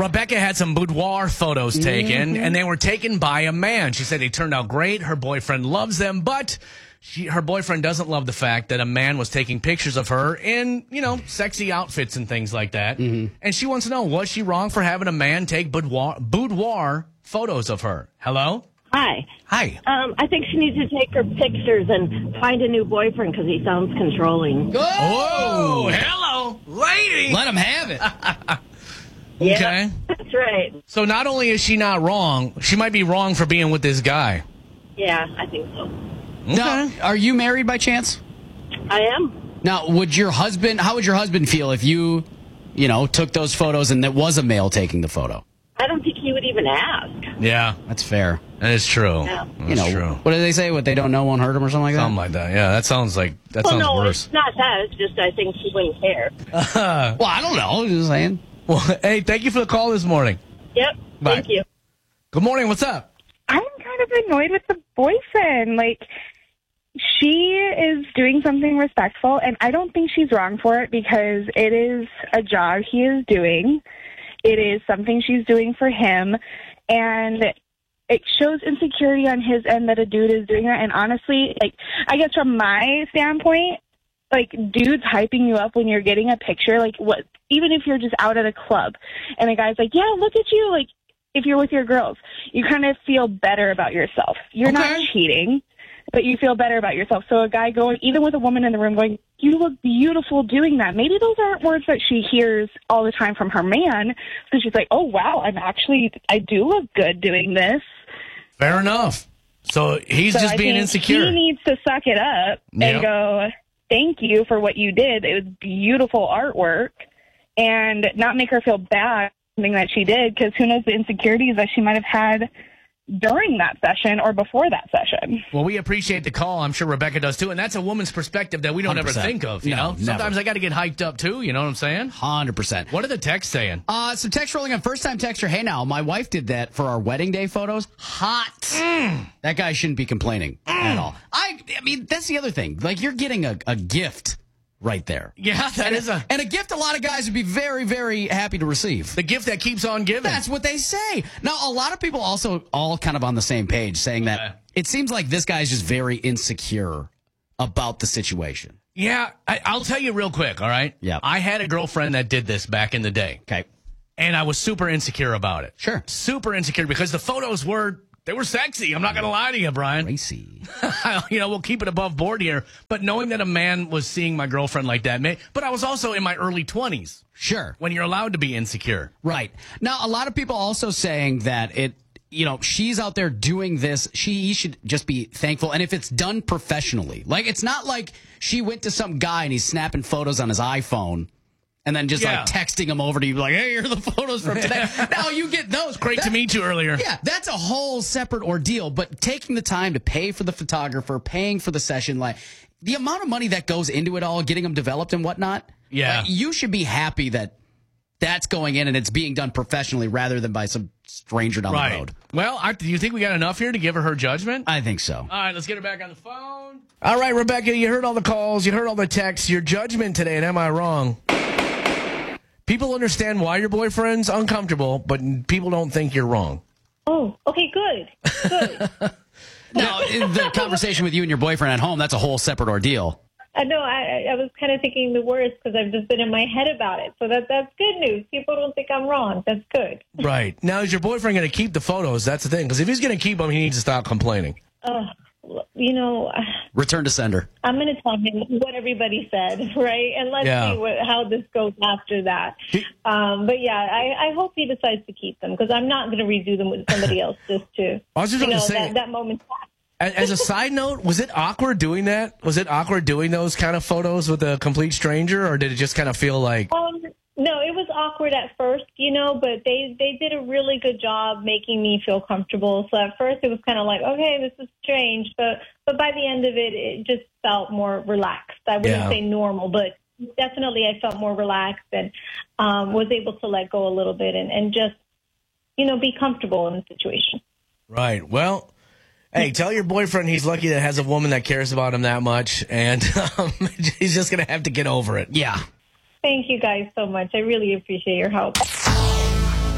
Rebecca had some boudoir photos taken, and they were taken by a man. She said they turned out great. Her boyfriend loves them, but her boyfriend doesn't love the fact that a man was taking pictures of her in, sexy outfits and things like that. Mm-hmm. And she wants to know, was she wrong for having a man take boudoir photos of her? Hello? Hi. Hi. I think she needs to take her pictures and find a new boyfriend because he sounds controlling. Oh, hello, lady. Let him have it. Yeah, Okay. that's right. So not only is she not wrong, she might be wrong for being with this guy. Yeah, I think so. Okay. Now, are you married by chance? I am. Now, how would your husband feel if you took those photos and it was a male taking the photo? I don't think he would even ask. Yeah, That's fair. that is true. Yeah. That's true. What do they say? What they don't know won't hurt them or something like that? Something like that. Yeah, that sounds Well, no, worse. it's not that. It's just I think he wouldn't care. Well, I don't know. Just saying. Well, hey, thank you for the call this morning. Yep. Bye. Thank you. Good morning. What's up? I'm kind of annoyed with the boyfriend. Like, she is doing something respectful, and I don't think she's wrong for it because it is a job he is doing. It is something she's doing for him, and it shows insecurity on his end that a dude is doing that. And honestly, like, I guess from my standpoint, like, dudes hyping you up when you're getting a picture, like, what? Even if you're just out at a club, and a guy's like, "Yeah, look at you," like, if you're with your girls, you kind of feel better about yourself. You're not cheating, but you feel better about yourself. So a guy going, even with a woman in the room going, "You look beautiful doing that." Maybe those aren't words that she hears all the time from her man. So she's like, "Oh, wow, I do look good doing this." Fair enough. So he's just being insecure. He needs to suck it up and go, "Thank you for what you did. It was beautiful artwork," and not make her feel bad something that she did, because who knows the insecurities that she might have had during that session or before that session. Well, we appreciate the call. I'm sure Rebecca does too. And that's a woman's perspective that we don't ever 100%. think of. No, never. Sometimes I got to get hyped up too. You know what I'm saying? 100%. What are the texts saying? Some text rolling on first-time texter. Hey, now, my wife did that for our wedding day photos. Hot. That guy shouldn't be complaining at all. I mean, that's the other thing. Like, you're getting a gift right there. Yeah, and a gift a lot of guys would be very, very happy to receive. The gift that keeps on giving. That's what they say. Now, a lot of people also all kind of on the same page saying that it seems like this guy's just very insecure about the situation. Yeah, I'll tell you real quick, all right? Yeah. I had a girlfriend that did this back in the day. Okay. And I was super insecure about it. Sure. Super insecure because the photos were sexy. I'm not going to lie to you, Brian. Racy. We'll keep it above board here. But knowing that a man was seeing my girlfriend like that, but I was also in my early 20s. Sure. When you're allowed to be insecure. Right. Now, a lot of people also saying that she's out there doing this. He should just be thankful. And if it's done professionally, like, it's not like she went to some guy and he's snapping photos on his iPhone and then just like texting him over to you like, "Hey, here are the photos from today." Now you get those. Great to meet you earlier. Yeah, that's a whole separate ordeal. But taking the time to pay for the photographer, paying for the session, like the amount of money that goes into it all, getting them developed and whatnot. Yeah. Like, you should be happy that that's going in and it's being done professionally rather than by some stranger down the road. Well, do you think we got enough here to give her judgment? I think so. All right, let's get her back on the phone. All right, Rebecca, you heard all the calls. You heard all the texts. Your judgment today, and am I wrong? People understand why your boyfriend's uncomfortable, but people don't think you're wrong. Oh, okay, good. Good. Now, the conversation with you and your boyfriend at home, that's a whole separate ordeal. No, I was kind of thinking the worst because I've just been in my head about it. So that's good news. People don't think I'm wrong. That's good. Right. Now, is your boyfriend going to keep the photos? That's the thing. Because if he's going to keep them, he needs to stop complaining. Return to sender. I'm going to tell him what everybody said, right? And let's see how this goes after that. But yeah, I hope he decides to keep them because I'm not going to redo them with somebody else just to, I was just going to say, that moment. As a side note, was it awkward doing that? Was it awkward doing those kind of photos with a complete stranger, or did it just kind of feel like... No, it was awkward at first, but they did a really good job making me feel comfortable. So at first it was kind of like, okay, this is strange. But by the end of it, it just felt more relaxed. I wouldn't say normal, but definitely I felt more relaxed and was able to let go a little bit and just, be comfortable in the situation. Right. Well, hey, tell your boyfriend he's lucky that has a woman that cares about him that much, and he's just going to have to get over it. Yeah. Thank you guys so much. I really appreciate your help.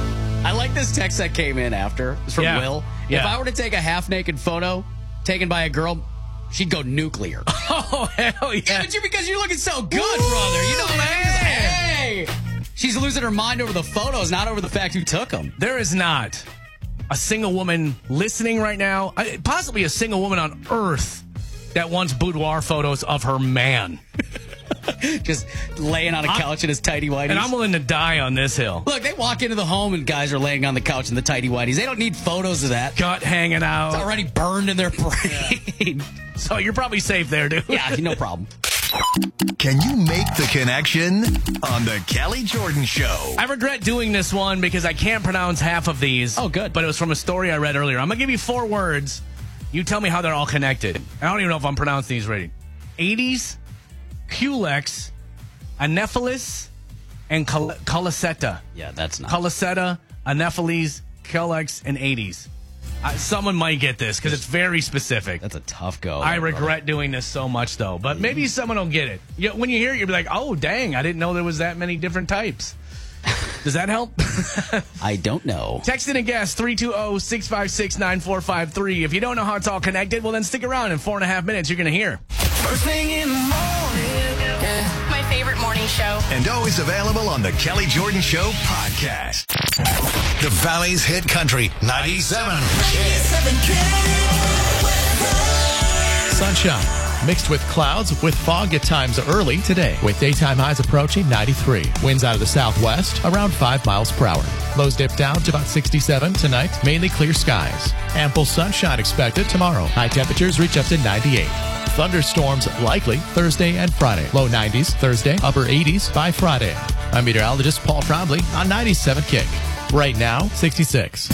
I like this text that came in after. It's from Will. Yeah. If I were to take a half-naked photo taken by a girl, she'd go nuclear. Oh, hell yeah. Yeah, but because you're looking so good, brother. You know, hey. She's losing her mind over the photos, not over the fact who took them. There is not a single woman listening right now, possibly a single woman on earth that wants boudoir photos of her man. Just laying on a couch in his tighty whities. And I'm willing to die on this hill. Look, they walk into the home and guys are laying on the couch in the tighty whities. They don't need photos of that. Gut hanging out. It's already burned in their brain. So you're probably safe there, dude. Yeah, no problem. Can you make the connection on the Kelly Jordan Show? I regret doing this one because I can't pronounce half of these. Oh, good. But it was from a story I read earlier. I'm going to give you 4 words. You tell me how they're all connected. I don't even know if I'm pronouncing these right. 80s, Culex, Anephelis, and Colicetta. Yeah, that's not. Colicetta, Anephelis, Culex, and 80s. Someone might get this because it's very specific. That's a tough go. I regret doing this so much, though. But maybe someone will get it. When you hear it, you'll be like, oh, dang, I didn't know there was that many different types. Does that help? I don't know. Text in and guess 320-656-9453. If you don't know how it's all connected, well, then stick around. In 4.5 minutes, you're going to hear. First thing in the morning. Yeah. My favorite morning show. And always available on the Kelly Jordan Show podcast. The Valley's Hit Country 97. Sunshine mixed with clouds with fog at times early today, with daytime highs approaching 93. Winds out of the southwest around 5 miles per hour. Lows dip down to about 67 tonight. Mainly clear skies. Ample sunshine expected tomorrow. High temperatures reach up to 98. Thunderstorms likely Thursday and Friday. Low 90s Thursday, upper 80s by Friday. I'm meteorologist Paul Trombley on 97 Kick. Right now, 66.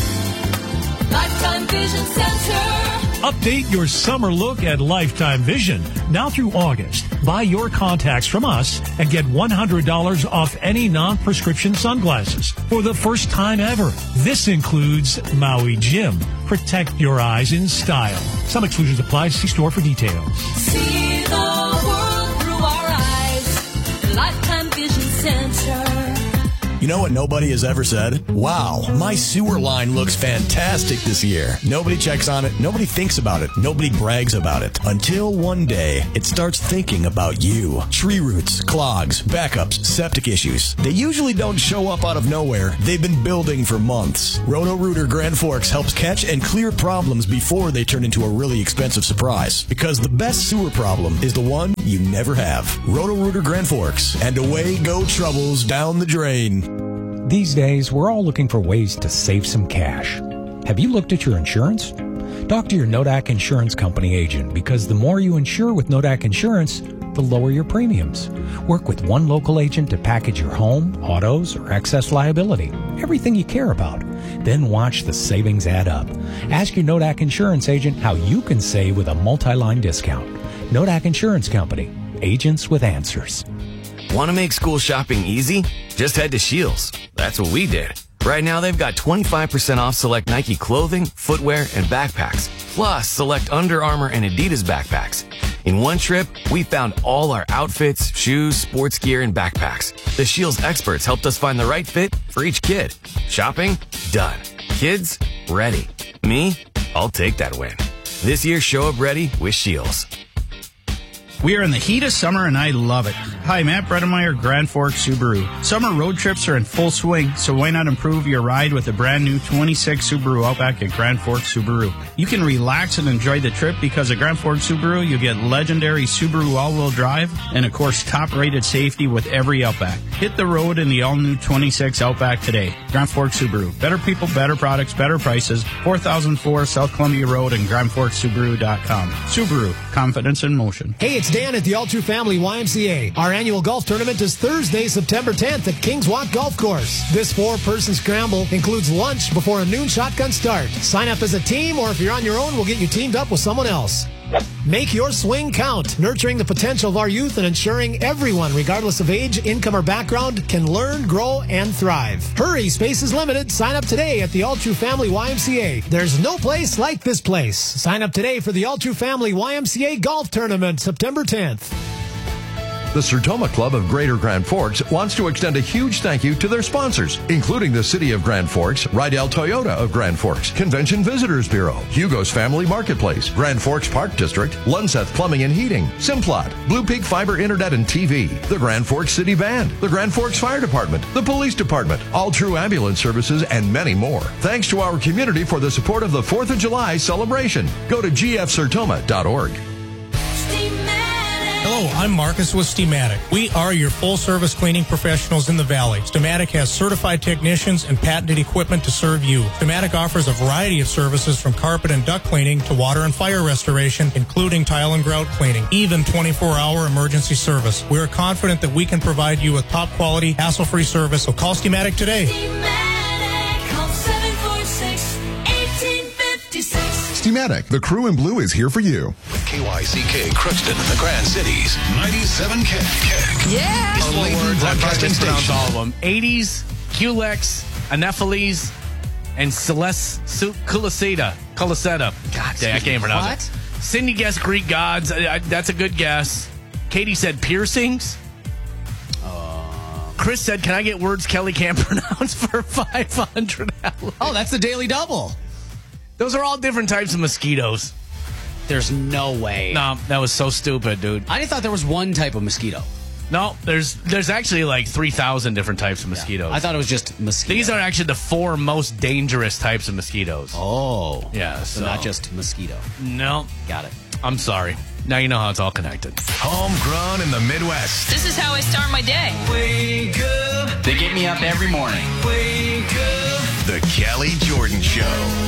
Lifetime Vision Center. Update your summer look at Lifetime Vision. Now through August, buy your contacts from us and get $100 off any non-prescription sunglasses for the first time ever. This includes Maui Jim. Protect your eyes in style. Some exclusions apply. See store for details. See the world through our eyes. Lifetime Vision Center. You know what nobody has ever said? Wow, my sewer line looks fantastic this year. Nobody checks on it. Nobody thinks about it. Nobody brags about it. Until one day, it starts thinking about you. Tree roots, clogs, backups, septic issues. They usually don't show up out of nowhere. They've been building for months. Roto-Rooter Grand Forks helps catch and clear problems before they turn into a really expensive surprise. Because the best sewer problem is the one you never have. Roto-Rooter Grand Forks. And away go troubles down the drain. These days, we're all looking for ways to save some cash. Have you looked at your insurance? Talk to your Nodak Insurance Company agent, because the more you insure with Nodak Insurance, the lower your premiums. Work with one local agent to package your home, autos, or excess liability, everything you care about. Then watch the savings add up. Ask your Nodak Insurance agent how you can save with a multi-line discount. Nodak Insurance Company, agents with answers. Want to make school shopping easy? Just head to Scheels. That's what we did. Right now, they've got 25% off select Nike clothing, footwear, and backpacks, plus select Under Armour and Adidas backpacks. In one trip, we found all our outfits, shoes, sports gear, and backpacks. The Scheels experts helped us find the right fit for each kid. Shopping? Done. Kids? Ready. Me? I'll take that win. This year, show up ready with Scheels. We are in the heat of summer, and I love it. Hi, Matt Bredemeyer, Grand Forks Subaru. Summer road trips are in full swing, so why not improve your ride with a brand new 26 Subaru Outback at Grand Forks Subaru? You can relax and enjoy the trip because at Grand Forks Subaru, you get legendary Subaru all-wheel drive and, of course, top-rated safety with every Outback. Hit the road in the all-new 26 Outback today. Grand Forks Subaru. Better people, better products, better prices. 4004 South Columbia Road and GrandForksSubaru.com. Subaru. Confidence in motion. Hey, it's Dan at the All True Family YMCA. Our annual golf tournament is Thursday, September 10th at Kings Walk Golf Course. This 4-person scramble includes lunch before a noon shotgun start. Sign up as a team, or if you're on your own, we'll get you teamed up with someone else. Make your swing count, nurturing the potential of our youth and ensuring everyone, regardless of age, income, or background, can learn, grow, and thrive. Hurry, space is limited. Sign up today at the All True Family YMCA. There's no place like this place. Sign up today for the All True Family YMCA Golf Tournament, September 10th. The Sertoma Club of Greater Grand Forks wants to extend a huge thank you to their sponsors, including the City of Grand Forks, Rydell Toyota of Grand Forks, Convention Visitors Bureau, Hugo's Family Marketplace, Grand Forks Park District, Lunseth Plumbing and Heating, Simplot, Blue Peak Fiber Internet and TV, the Grand Forks City Band, the Grand Forks Fire Department, the Police Department, All True Ambulance Services, and many more. Thanks to our community for the support of the 4th of July celebration. Go to gfsertoma.org. Hello, I'm Marcus with Steamatic. We are your full-service cleaning professionals in the Valley. Steamatic has certified technicians and patented equipment to serve you. Steamatic offers a variety of services from carpet and duct cleaning to water and fire restoration, including tile and grout cleaning, even 24-hour emergency service. We are confident that we can provide you with top-quality, hassle-free service, so call Steamatic today. Call 746-1856. Steamatic, the crew in blue is here for you. KYCK Crookston and the Grand Cities, 97 KK. Yeah. It's Four Layton words. I Broadcasting pronounce Station. all of them. 80s, Culex, Anepheles, and Celeste Culiseta. God dang, I can't pronounce it. Cindy guessed Greek gods. That's a good guess. Katie said piercings. Chris said, can I get words Kelly can't pronounce for $500? Oh, that's the Daily Double. Those are all different types of mosquitoes. There's no way. No, that was so stupid, dude. I just thought there was one type of mosquito. No, there's actually like 3,000 different types of mosquitoes. I thought it was just mosquitoes. These are actually the 4 most dangerous types of mosquitoes. Oh. Yeah, So not just mosquito. No. Got it. I'm sorry. Now you know how it's all connected. Homegrown in the Midwest. This is how I start my day. Wake up. They get me up every morning. Wake up. The Kelly Jordan Show.